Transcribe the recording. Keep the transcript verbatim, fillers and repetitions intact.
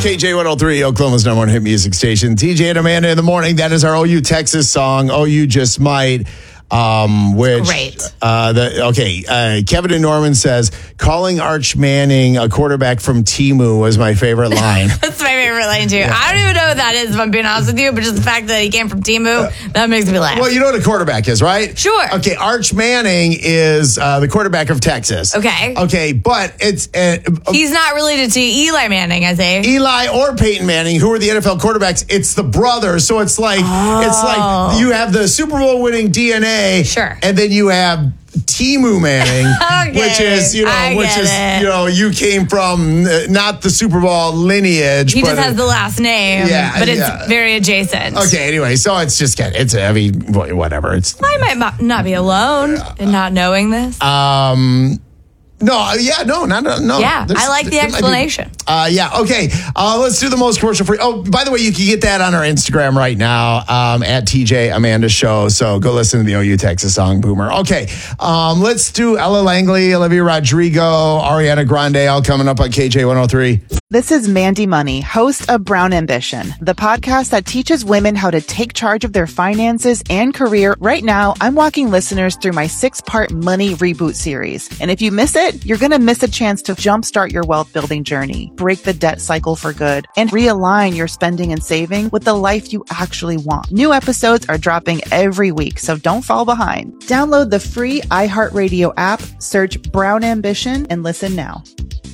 K J one oh three, Oklahoma's number one hit music station. T J and Amanda in the morning. That is our O U Texas song, Oh You Just Might. Um, which, Great. Uh, the, okay, uh, Kevin and Norman says, calling Arch Manning a quarterback from Temu was my favorite line. That's my favorite line, too. Yeah. I don't even know what that is, if I'm being honest with you, but just the fact that he came from Temu, uh, that makes me laugh. Well, you know what a quarterback is, right? Sure. Okay, Arch Manning is uh, the quarterback of Texas. Okay. Okay, but it's... Uh, He's not related to Eli Manning, I say. Eli or Peyton Manning, who are the N F L quarterbacks, it's the brothers. So it's like, oh. it's like you have the Super Bowl winning D N A. Sure. And then you have Temu Manning, okay, which is, you know, I which is, it. you know, you came from uh, not the Super Bowl lineage. He but just has it, the last name, yeah, but it's yeah. very adjacent. Okay, anyway, so it's just, it's, I mean, whatever. It's. I might not be alone uh, in not knowing this. Um, No, yeah, no, not, no. Yeah, I like the explanation. Uh, yeah, okay. Uh, let's do the most commercial free. Oh, by the way, you can get that on our Instagram right now um, at T J Amanda Show. So go listen to the O U Texas song, Boomer. Okay, um, let's do Ella Langley, Olivia Rodrigo, Ariana Grande, all coming up on K J one oh three. This is Mandy Money, host of Brown Ambition, the podcast that teaches women how to take charge of their finances and career. Right now, I'm walking listeners through my six-part Money Reboot series. And if you miss it, you're going to miss a chance to jumpstart your wealth building journey, break the debt cycle for good, and realign your spending and saving with the life you actually want. New episodes are dropping every week, so don't fall behind. Download the free iHeartRadio app, search Brown Ambition, and listen now.